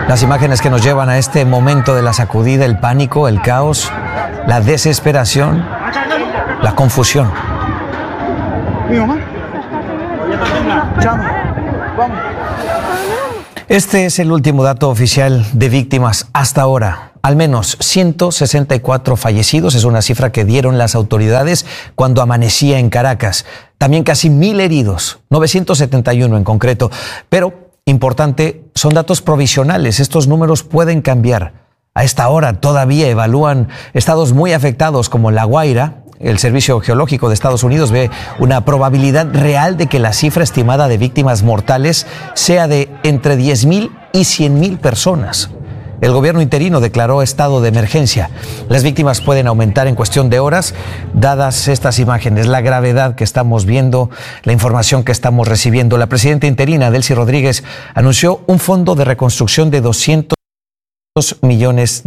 Las imágenes que nos llevan a este momento de la sacudida, el pánico, el caos, la desesperación, la confusión. Mi mamá. Este es el último dato oficial de víctimas hasta ahora. Al menos 164 fallecidos, es una cifra que dieron las autoridades cuando amanecía en Caracas. También casi 1,000 heridos, 971 en concreto. Pero, importante, son datos provisionales. Estos números pueden cambiar. A esta hora todavía evalúan estados muy afectados como La Guaira. El Servicio Geológico de Estados Unidos ve una probabilidad real de que la cifra estimada de víctimas mortales sea de entre 10,000 y 100,000 personas. El gobierno interino declaró estado de emergencia. Las víctimas pueden aumentar en cuestión de horas, dadas estas imágenes, la gravedad que estamos viendo, la información que estamos recibiendo. La presidenta interina, Delcy Rodríguez, anunció un fondo de reconstrucción de $200 millones.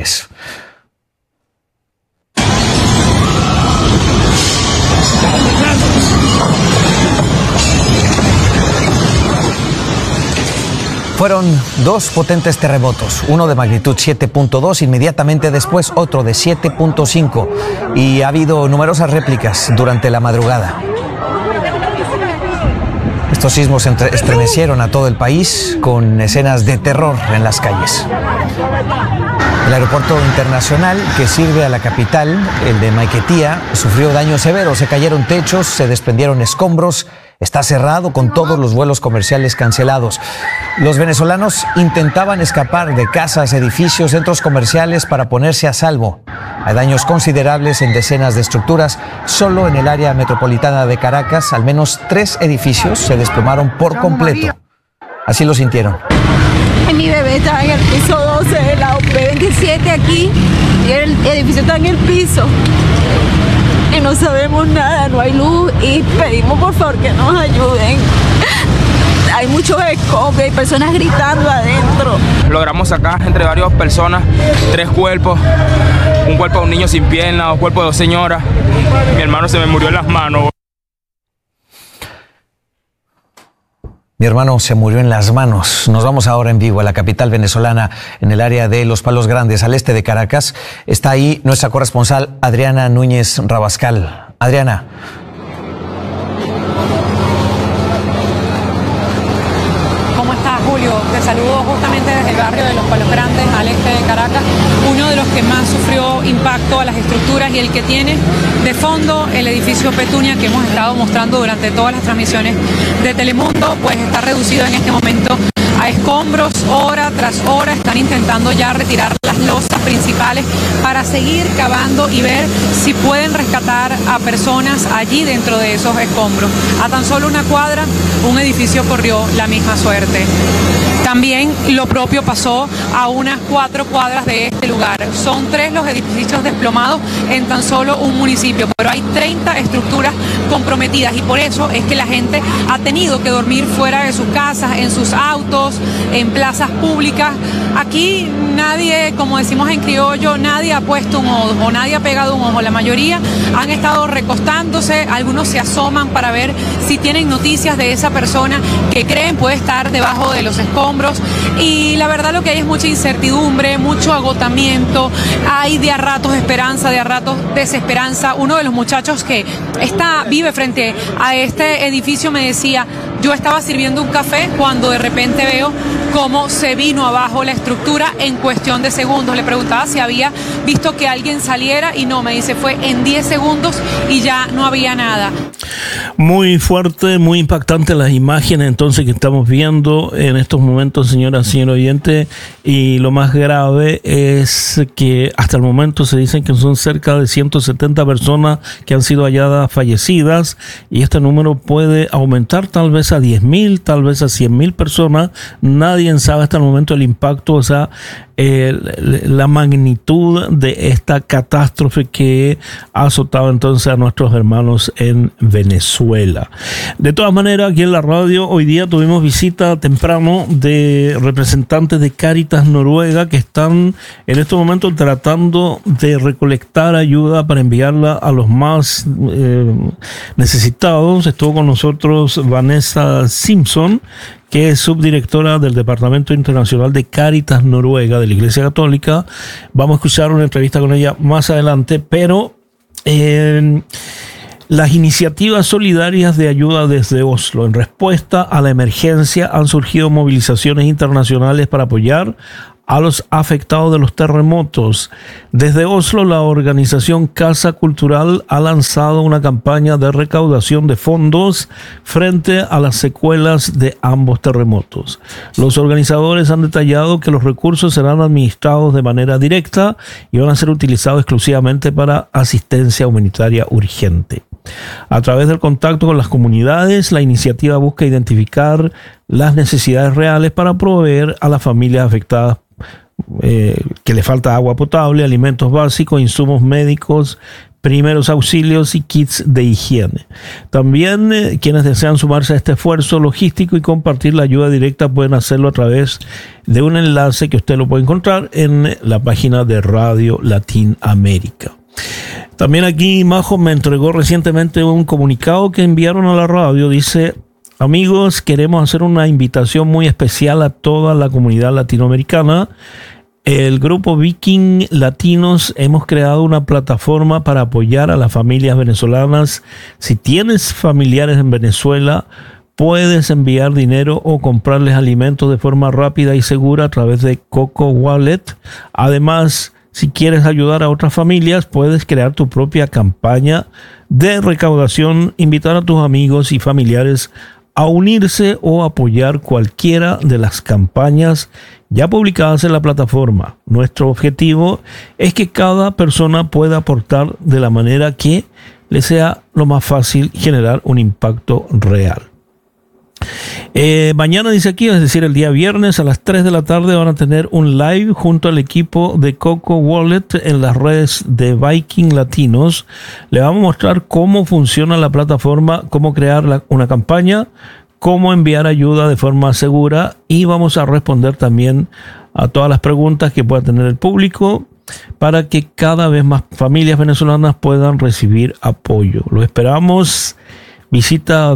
Fueron dos potentes terremotos, uno de magnitud 7.2, inmediatamente después otro de 7.5, y ha habido numerosas réplicas durante la madrugada. Estos sismos estremecieron a todo el país con escenas de terror en las calles. El aeropuerto internacional que sirve a la capital, el de Maiquetía, sufrió daños severos. Se cayeron techos, se desprendieron escombros. Está cerrado con todos los vuelos comerciales cancelados. Los venezolanos intentaban escapar de casas, edificios, centros comerciales para ponerse a salvo. Hay daños considerables en decenas de estructuras. Solo en el área metropolitana de Caracas, al menos 3 edificios se desplomaron por completo. Así lo sintieron. Mi bebé estaba en el piso 12 de la UP27 aquí y el edificio está en el piso. Y no sabemos nada, no hay luz y pedimos por favor que nos ayuden. Hay muchos escombros, hay personas gritando adentro. Logramos sacar entre varias personas 3 cuerpos, un cuerpo de un niño sin pierna, un cuerpo de 2 señoras. Mi hermano se me murió en las manos. Mi hermano se murió en las manos. Nos vamos ahora en vivo a la capital venezolana, en el área de Los Palos Grandes, al este de Caracas. Está ahí nuestra corresponsal Adriana Núñez Rabascal. Adriana. ¿Cómo estás, Julio? Te saludo justamente desde el barrio de Los Palos Grandes, al este de Caracas, uno de los que más sufrió impacto a las estructuras y el que tiene de fondo el edificio Petunia que hemos estado mostrando durante todas las transmisiones de Telemundo, pues está reducido en este momento a escombros. Hora tras hora están intentando ya retirar las losas principales para seguir cavando y ver si pueden rescatar a personas allí dentro de esos escombros. A tan solo una cuadra, un edificio corrió la misma suerte. También lo propio pasó a unas 4 cuadras de este lugar. Son 3 los edificios desplomados en tan solo un municipio, pero hay 30 estructuras comprometidas y por eso es que la gente ha tenido que dormir fuera de sus casas, en sus autos, en plazas públicas. Aquí nadie, como decimos en criollo, nadie ha puesto un ojo, nadie ha pegado un ojo. La mayoría han estado recostándose, algunos se asoman para ver si tienen noticias de esa persona que creen puede estar debajo de los escombros. Y la verdad lo que hay es mucha incertidumbre, mucho agotamiento, hay de a ratos esperanza, de a ratos desesperanza. Uno de los muchachos que vive frente a este edificio me decía: yo estaba sirviendo un café cuando de repente veo cómo se vino abajo la estructura en cuestión de segundos. Le preguntaba si había visto que alguien saliera y no, me dice, fue en 10 segundos y ya no había nada. Muy fuerte, muy impactante las imágenes entonces que estamos viendo en estos momentos, señora oyente, y lo más grave es que hasta el momento se dicen que son cerca de 170 personas que han sido halladas fallecidas y este número puede aumentar tal vez a 10,000, tal vez a 100,000 personas. Nadie sabe hasta el momento el impacto, o sea, la magnitud de esta catástrofe que ha azotado entonces a nuestros hermanos en Venezuela. De todas maneras, aquí en la radio hoy día tuvimos visita temprano de representantes de Cáritas Noruega que están en estos momentos tratando de recolectar ayuda para enviarla a los más necesitados. Estuvo con nosotros Vanessa Simpson, que es subdirectora del Departamento Internacional de Cáritas Noruega de la Iglesia Católica. Vamos a escuchar una entrevista con ella más adelante, pero las iniciativas solidarias de ayuda desde Oslo. En respuesta a la emergencia han surgido movilizaciones internacionales para apoyar a los afectados de los terremotos. Desde Oslo, la organización Casa Cultural ha lanzado una campaña de recaudación de fondos frente a las secuelas de ambos terremotos. Los organizadores han detallado que los recursos serán administrados de manera directa y van a ser utilizados exclusivamente para asistencia humanitaria urgente. A través del contacto con las comunidades, la iniciativa busca identificar las necesidades reales para proveer a las familias afectadas que le falta agua potable, alimentos básicos, insumos médicos, primeros auxilios y kits de higiene. También quienes desean sumarse a este esfuerzo logístico y compartir la ayuda directa pueden hacerlo a través de un enlace que usted lo puede encontrar en la página de Radio Latinoamérica. También aquí Majo me entregó recientemente un comunicado que enviaron a la radio. Dice: amigos, queremos hacer una invitación muy especial a toda la comunidad latinoamericana. El grupo Viking Latinos hemos creado una plataforma para apoyar a las familias venezolanas. Si tienes familiares en Venezuela, puedes enviar dinero o comprarles alimentos de forma rápida y segura a través de Coco Wallet. Además, si quieres ayudar a otras familias, puedes crear tu propia campaña de recaudación, invitar a tus amigos y familiares a unirse o apoyar cualquiera de las campañas ya publicadas en la plataforma. Nuestro objetivo es que cada persona pueda aportar de la manera que le sea lo más fácil generar un impacto real. Mañana, dice aquí, es decir, el día viernes a las 3 de la tarde van a tener un live junto al equipo de Coco Wallet en las redes de Viking Latinos. Le vamos a mostrar cómo funciona la plataforma, cómo crear una campaña, cómo enviar ayuda de forma segura, y vamos a responder también a todas las preguntas que pueda tener el público para que cada vez más familias venezolanas puedan recibir apoyo. Lo esperamos. Visita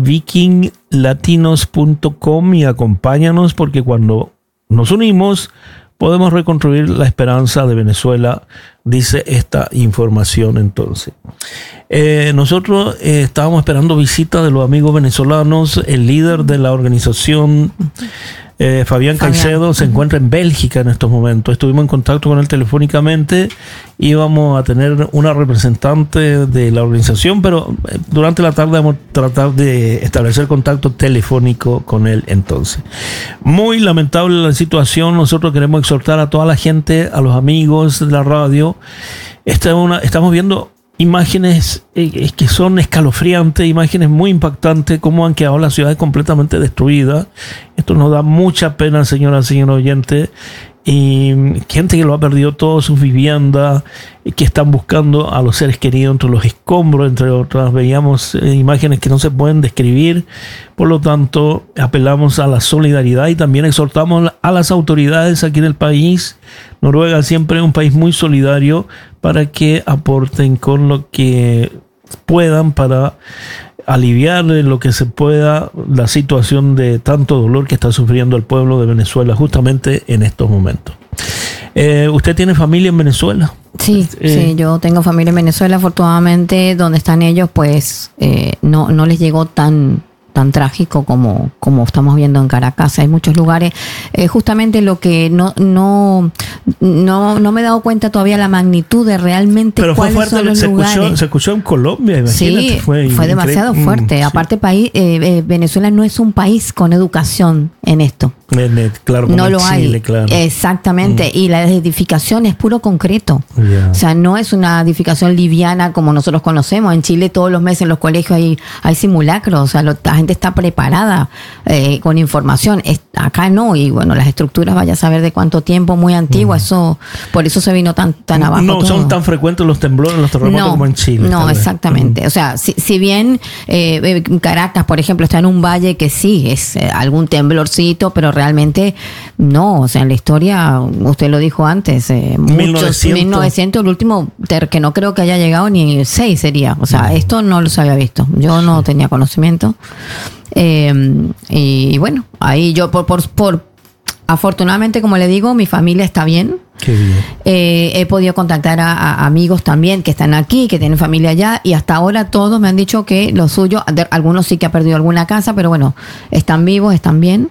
vikinglatinos.com y acompáñanos, porque cuando nos unimos podemos reconstruir la esperanza de Venezuela, dice esta información. Entonces, nosotros estábamos esperando visita de los amigos venezolanos. El líder de la organización, Fabián Caicedo, se encuentra en Bélgica en estos momentos. Estuvimos en contacto con él telefónicamente. Íbamos a tener una representante de la organización, pero durante la tarde vamos a tratar de establecer contacto telefónico con él. Entonces, muy lamentable la situación. Nosotros queremos exhortar a toda la gente, a los amigos de la radio. Estamos viendo imágenes que son escalofriantes, imágenes muy impactantes, cómo han quedado las ciudades completamente destruidas. Esto nos da mucha pena, señoras y señores oyentes, y gente que lo ha perdido todo, sus viviendas, que están buscando a los seres queridos entre los escombros, entre otras. Veíamos imágenes que no se pueden describir. Por lo tanto, apelamos a la solidaridad y también exhortamos a las autoridades aquí en el país. Noruega siempre es un país muy solidario, para que aporten con lo que puedan para aliviar lo que se pueda la situación de tanto dolor que está sufriendo el pueblo de Venezuela justamente en estos momentos. ¿Usted tiene familia en Venezuela? Sí, sí, yo tengo familia en Venezuela. Afortunadamente, donde están ellos, pues no les llegó tan trágico como estamos viendo en Caracas. Hay muchos lugares. Justamente lo que no me he dado cuenta todavía la magnitud de realmente. Pero cuáles son los lugares. Se escuchó en Colombia, imagínate. Sí, fue demasiado fuerte. Sí. Aparte, Venezuela no es un país con educación en esto. Claro, como no lo Chile, hay. Claro. Exactamente. Y la edificación es puro concreto. Yeah. O sea, no es una edificación liviana como nosotros conocemos. En Chile todos los meses en los colegios hay simulacros. O sea, la gente está preparada con información. Acá no. Y bueno, las estructuras, vaya a saber de cuánto tiempo, muy antiguas. Por eso se vino tan abajo. No todo. Son tan frecuentes los temblores, los terremotos como en Chile. No, exactamente. O sea, si bien Caracas, por ejemplo, está en un valle que sí es algún temblorcito, pero realmente no. O sea, en la historia, usted lo dijo antes, 1900, el último que no creo que haya llegado ni 6 sería. O sea, esto no los había visto. Yo no tenía conocimiento. Y bueno, ahí yo por afortunadamente, como le digo, mi familia está bien. Qué bien. He podido contactar a amigos también que están aquí, que tienen familia allá, y hasta ahora todos me han dicho que lo suyo, algunos sí que ha perdido alguna casa, pero bueno, están vivos, están bien.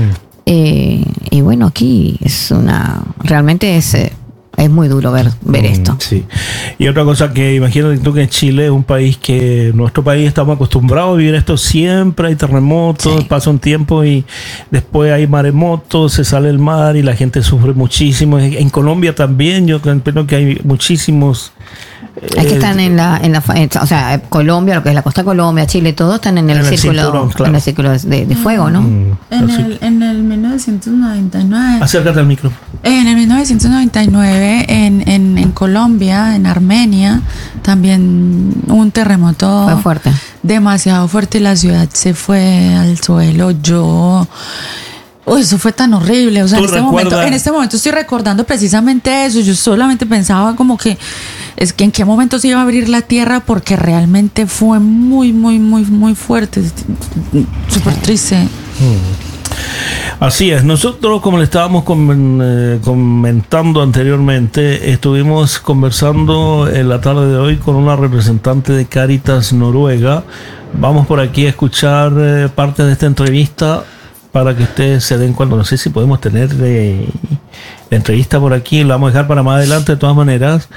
Y bueno, aquí realmente es muy duro ver esto. Sí. Y otra cosa que imagínate tú que Chile es un país que nuestro país estamos acostumbrados a vivir esto siempre, hay terremotos, pasa un tiempo y después hay maremotos, se sale el mar y la gente sufre muchísimo. En Colombia también, yo creo que hay muchísimos. Es que están o sea, Colombia, lo que es la costa de Colombia, Chile, todos están en el círculo, cinturón, claro. En el círculo de fuego, ¿no? En el 1999. Acércate al micrófono. En el 1999, en Colombia, en Armenia, también un terremoto. Fue fuerte. Demasiado fuerte y la ciudad se fue al suelo. Eso fue tan horrible. O sea, en este momento estoy recordando precisamente eso. Yo solamente pensaba como que en qué momento se iba a abrir la tierra, porque realmente fue muy, muy, muy, muy fuerte. Súper triste. Así es. Nosotros, como le estábamos comentando anteriormente, estuvimos conversando en la tarde de hoy con una representante de Cáritas Noruega. Vamos por aquí a escuchar parte de esta entrevista para que ustedes se den cuenta. No sé si podemos tener la entrevista por aquí, la vamos a dejar para más adelante de todas maneras.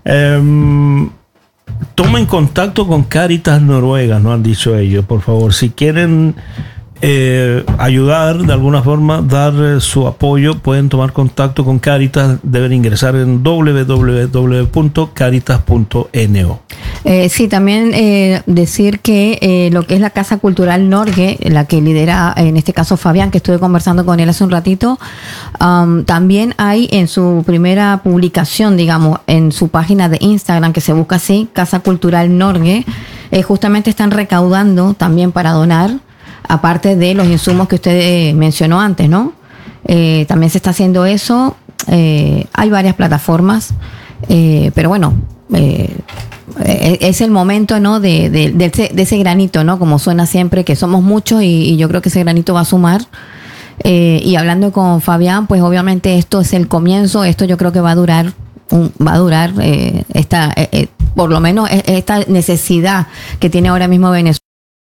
Tomen contacto con Cáritas Noruega, nos han dicho ellos, por favor, si quieren ayudar de alguna forma, dar su apoyo, pueden tomar contacto con Cáritas, deben ingresar en www.caritas.no. Sí, también decir que lo que es la Casa Cultural Norge, la que lidera en este caso Fabián, que estuve conversando con él hace un ratito, también hay en su primera publicación, digamos, en su página de Instagram, que se busca así, Casa Cultural Norge, justamente están recaudando también para donar, aparte de los insumos que usted mencionó antes, ¿no? También se está haciendo eso. Hay varias plataformas, pero bueno, es el momento, ¿no? de ese granito, ¿no? Como suena siempre, que somos muchos y yo creo que ese granito va a sumar. Y hablando con Fabián, pues obviamente esto es el comienzo. Esto yo creo que va a durar por lo menos esta necesidad que tiene ahora mismo Venezuela.